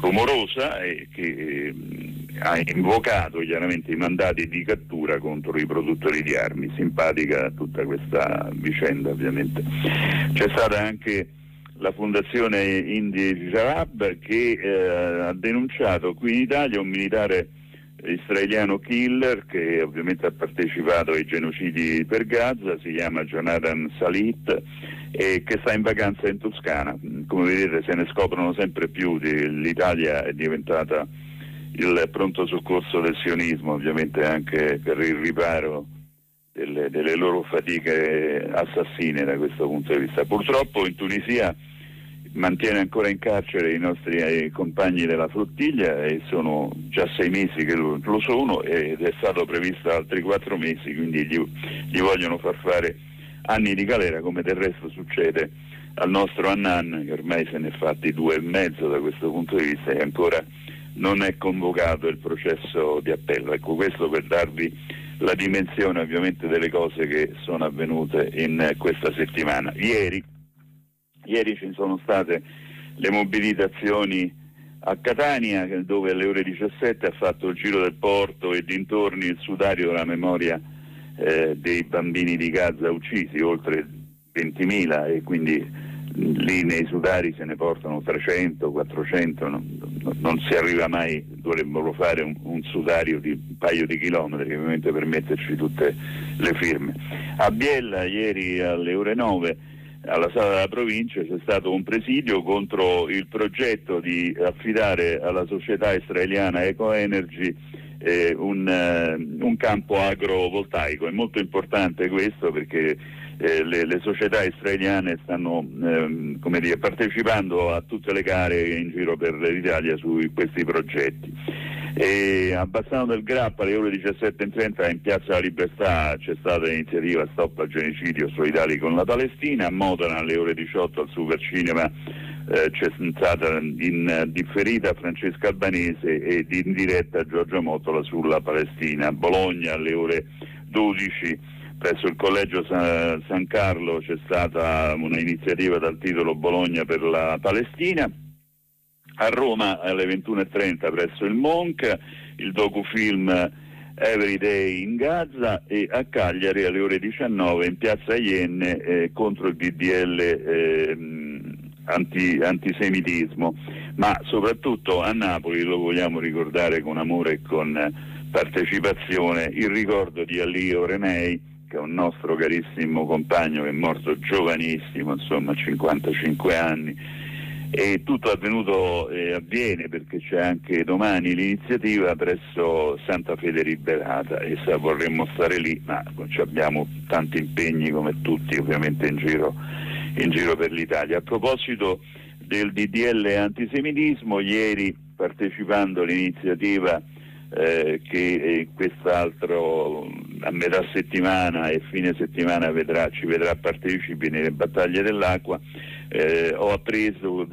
rumorosa e che ha invocato chiaramente i mandati di cattura contro i produttori di armi. Simpatica tutta questa vicenda, ovviamente. C'è stata anche la fondazione Indy Jarab che ha denunciato qui in Italia un militare israeliano killer che ovviamente ha partecipato ai genocidi per Gaza, si chiama Jonathan Salit, e che sta in vacanza in Toscana. Come vedete se ne scoprono sempre più. L'Italia è diventata il pronto soccorso del sionismo, ovviamente anche per il riparo delle loro fatiche assassine da questo punto di vista. Purtroppo in Tunisia mantiene ancora in carcere i nostri compagni della flottiglia e sono già 6 mesi che lo sono ed è stato previsto altri 4 mesi, quindi gli vogliono far fare anni di galera, come del resto succede al nostro Annan, che ormai se ne è fatti 2,5 da questo punto di vista e ancora non è convocato il processo di appello. Ecco, questo per darvi la dimensione ovviamente delle cose che sono avvenute in questa settimana. Ieri ci sono state le mobilitazioni a Catania, dove alle ore 17 ha fatto il giro del porto e dintorni il sudario della memoria dei bambini di Gaza uccisi, oltre 20.000, e quindi lì nei sudari se ne portano 300, 400, non si arriva mai. Dovrebbero fare un sudario di un paio di chilometri, ovviamente per metterci tutte le firme. A Biella ieri alle ore 9 alla sala della provincia c'è stato un presidio contro il progetto di affidare alla società israeliana Eco Energy un campo agrovoltaico. È molto importante questo perché le società israeliane stanno partecipando a tutte le gare in giro per l'Italia su questi progetti. A Bassano del Grappa alle ore 17:30 in Piazza della Libertà c'è stata l'iniziativa Stop al genocidio solidali con la Palestina. A Modena alle ore 18 al Supercinema c'è stata in differita Francesca Albanese e in diretta Giorgia Mottola sulla Palestina. A Bologna alle ore 12 presso il Collegio San Carlo c'è stata una iniziativa dal titolo Bologna per la Palestina. A Roma alle 21:30 presso il Monk il docufilm Everyday in Gaza, e a Cagliari alle ore 19 in piazza Ienne contro il DDL antisemitismo, ma soprattutto a Napoli, lo vogliamo ricordare con amore e con partecipazione, il ricordo di Ali Orenei, che è un nostro carissimo compagno che è morto giovanissimo, insomma 55 anni. E tutto avviene perché c'è anche domani l'iniziativa presso Santa Fede Liberata e vorremmo stare lì, ma abbiamo tanti impegni come tutti ovviamente in giro per l'Italia. A proposito del DDL antisemitismo, ieri partecipando all'iniziativa che quest'altro a metà settimana e fine settimana ci vedrà partecipi nelle battaglie dell'acqua, ho appreso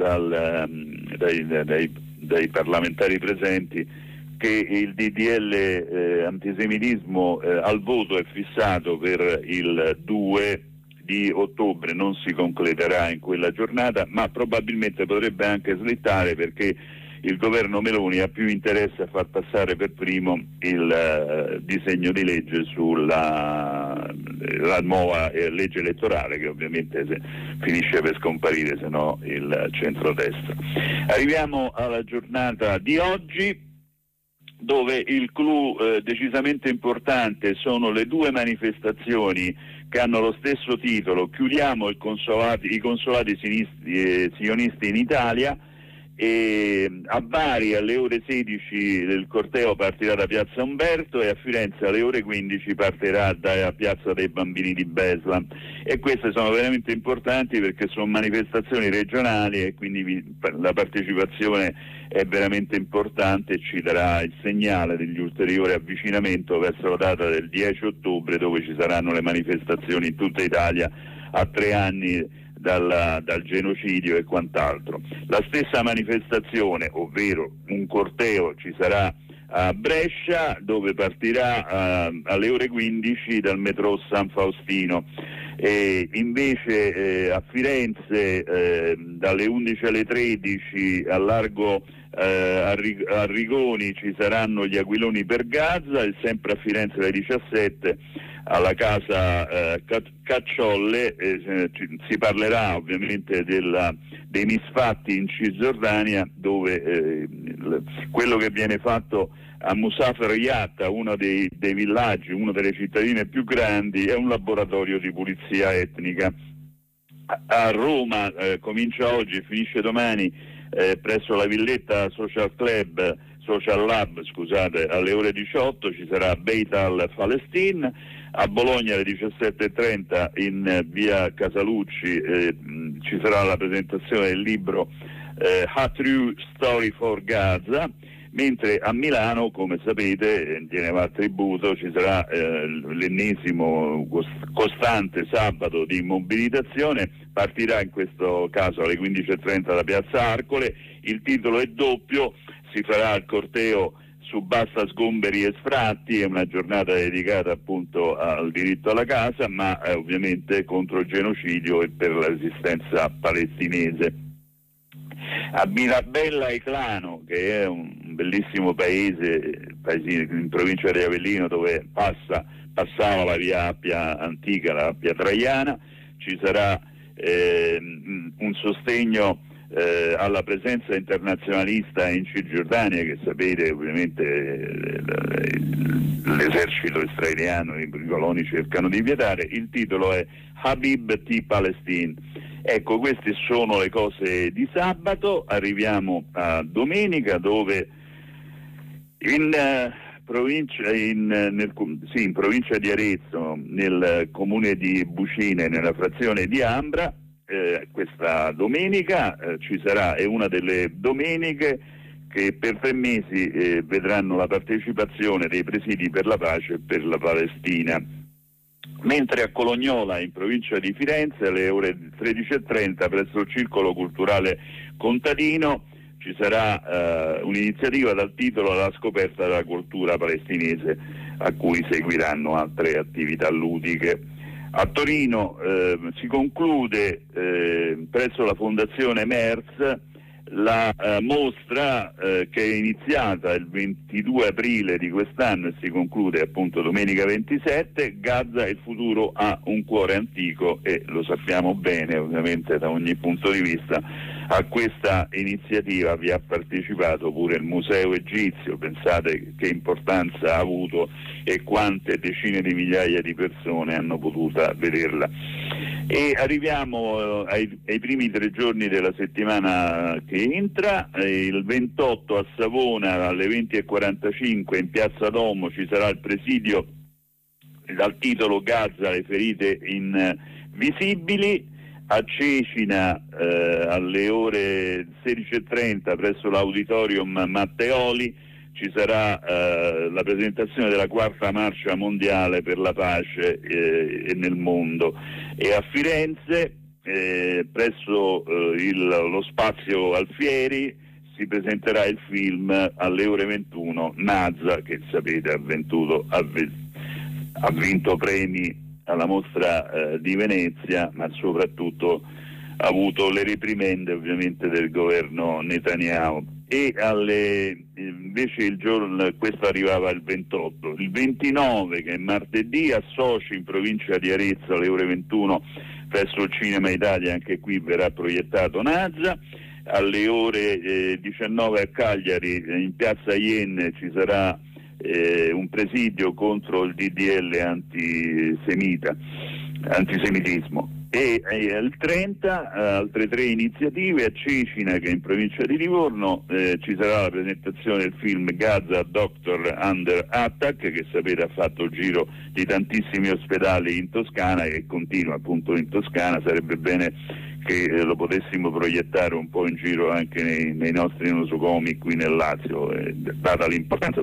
dai parlamentari presenti che il DDL antisemitismo al voto è fissato per il 2 di ottobre, non si concluderà in quella giornata, ma probabilmente potrebbe anche slittare perché il governo Meloni ha più interesse a far passare per primo il disegno di legge sulla nuova legge elettorale, che ovviamente finisce per scomparire, se no il centrodestra. Arriviamo alla giornata di oggi, dove il clou decisamente importante sono le 2 manifestazioni che hanno lo stesso titolo: chiudiamo i consolati sionisti in Italia. E a Bari alle ore 16 il corteo partirà da Piazza Umberto e a Firenze alle ore 15 partirà da Piazza dei Bambini di Beslam, e queste sono veramente importanti perché sono manifestazioni regionali e quindi la partecipazione è veramente importante e ci darà il segnale degli ulteriori avvicinamento verso la data del 10 ottobre, dove ci saranno le manifestazioni in tutta Italia a 3 anni dal genocidio e quant'altro. La stessa manifestazione, ovvero un corteo, ci sarà a Brescia, dove partirà alle ore 15 dal metro San Faustino, Invece a Firenze dalle 11 alle 13 a largo a Rigoni ci saranno gli aquiloni per Gaza, e sempre a Firenze alle 17 alla casa Cacciolle si parlerà ovviamente dei misfatti in Cisgiordania, dove quello che viene fatto a Musafir Yatta, uno dei villaggi, una delle cittadine più grandi, è un laboratorio di pulizia etnica. A Roma comincia oggi e finisce domani presso la Villetta Social Lab, scusate, alle ore 18 ci sarà Beit al-Palestine. A Bologna alle 17:30 in via Casalucci ci sarà la presentazione del libro A True Story for Gaza, mentre a Milano, come sapete, ne va tributo, ci sarà l'ennesimo costante sabato di mobilitazione. Partirà in questo caso alle 15:30 da Piazza Arcole. Il titolo è doppio, si farà il corteo su Basta sgomberi e sfratti, è una giornata dedicata appunto al diritto alla casa, ma ovviamente contro il genocidio e per la resistenza palestinese. A Mirabella Eclano, che è un bellissimo paesino in provincia di Avellino, dove passava la via Appia antica, la Appia Traiana, ci sarà un sostegno alla presenza internazionalista in Cisgiordania, che sapete ovviamente l'esercito israeliano e i coloni cercano di vietare. Il titolo è Habib T. Palestine. Ecco, queste sono le cose di sabato. Arriviamo a domenica, dove in provincia di Arezzo, nel comune di Bucine, nella frazione di Ambra, questa domenica ci sarà, è una delle domeniche che per 3 mesi vedranno la partecipazione dei presidi per la pace e per la Palestina. Mentre a Colognola, in provincia di Firenze, alle ore 13:30 presso il Circolo Culturale Contadino ci sarà un'iniziativa dal titolo La scoperta della cultura palestinese, a cui seguiranno altre attività ludiche. A Torino si conclude presso la Fondazione Merz la mostra che è iniziata il 22 aprile di quest'anno e si conclude appunto domenica 27. Gaza, il futuro ha un cuore antico, e lo sappiamo bene ovviamente da ogni punto di vista. A questa iniziativa vi ha partecipato pure il Museo Egizio, pensate che importanza ha avuto e quante decine di migliaia di persone hanno potuto vederla. E arriviamo ai primi 3 giorni della settimana che entra. Il 28 a Savona alle 20:45 in Piazza Domo ci sarà il presidio dal titolo Gaza, le ferite invisibili. A Cecina alle ore 16:30 presso l'Auditorium Matteoli ci sarà la presentazione della 4ª marcia mondiale per la pace e nel mondo. E a Firenze presso lo spazio Alfieri si presenterà il film alle ore 21, Nazza, che sapete ha vinto premi alla mostra di Venezia, ma soprattutto ha avuto le reprimende ovviamente del governo Netanyahu. E invece questo arrivava il 28. Il 29, che è martedì, a Soci in provincia di Arezzo alle ore 21 presso il Cinema Italia, anche qui verrà proiettato Nazza. Alle ore 19 a Cagliari in piazza Ienne ci sarà un presidio contro il DDL antisemitismo. E il 30 altre 3 iniziative. A Cecina, che è in provincia di Livorno, ci sarà la presentazione del film Gaza Doctor Under Attack, che sapete ha fatto il giro di tantissimi ospedali in Toscana e continua appunto in Toscana. Sarebbe bene che lo potessimo proiettare un po' in giro anche nei nostri nosocomi qui nel Lazio, data l'importanza